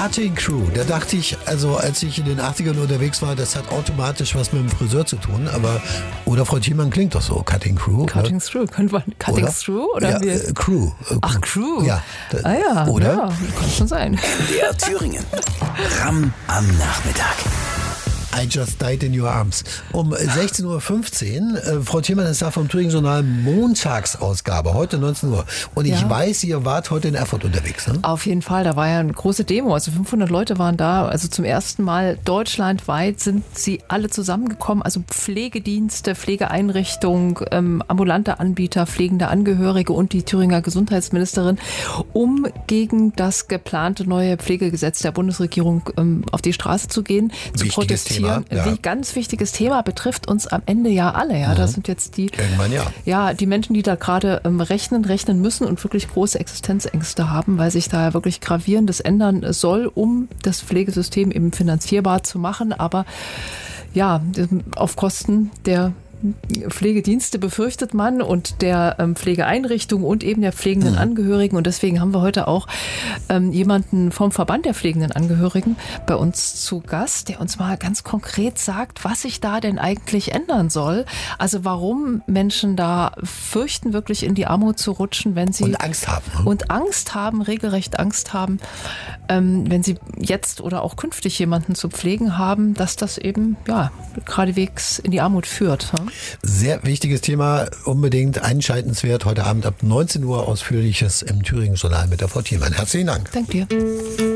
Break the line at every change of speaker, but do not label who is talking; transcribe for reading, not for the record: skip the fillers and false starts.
Cutting Crew, da dachte ich, also als ich in den 80ern unterwegs war, das hat automatisch was mit dem Friseur zu tun, aber, oder Frau Thiemann klingt doch so, Cutting Crew.
Cutting Through, können wir Cutting Through? Oder
ja, Crew.
Ach, Crew.
Ja.
Oder? Ja, kann schon sein.
Der Thüringen. Ram am Nachmittag.
I Just Died in Your Arms. Um 16.15 Uhr, Frau Thiemann ist da vom Thüringen-Journal Montagsausgabe, heute 19 Uhr. Und ich weiß, ihr wart heute in Erfurt unterwegs, ne?
Auf jeden Fall, da war ja eine große Demo, also 500 Leute waren da, also zum ersten Mal deutschlandweit sind sie alle zusammengekommen, also Pflegedienste, Pflegeeinrichtungen, ambulante Anbieter, pflegende Angehörige und die Thüringer Gesundheitsministerin, um gegen das geplante neue Pflegegesetz der Bundesregierung auf die Straße zu gehen, zu protestieren. Ja. Wie ganz wichtiges Thema, betrifft uns am Ende ja alle. Ja, das sind jetzt die, die Menschen, die da gerade rechnen müssen und wirklich große Existenzängste haben, weil sich da ja wirklich Gravierendes ändern soll, um das Pflegesystem eben finanzierbar zu machen. Aber ja, auf Kosten der Pflegedienste befürchtet man und der Pflegeeinrichtung und eben der pflegenden Angehörigen. Und deswegen haben wir heute auch jemanden vom Verband der pflegenden Angehörigen bei uns zu Gast, der uns mal ganz konkret sagt, was sich da denn eigentlich ändern soll. Also warum Menschen da fürchten, wirklich in die Armut zu rutschen, wenn sie...
Und Angst haben. Ne?
Und Angst haben, regelrecht Angst haben, wenn sie jetzt oder auch künftig jemanden zu pflegen haben, dass das eben geradewegs in die Armut führt. Ne?
Sehr wichtiges Thema, unbedingt einschaltenswert. Heute Abend ab 19 Uhr ausführliches im Thüringen-Journal mit der Frau Thiemann. Herzlichen Dank.
Danke dir.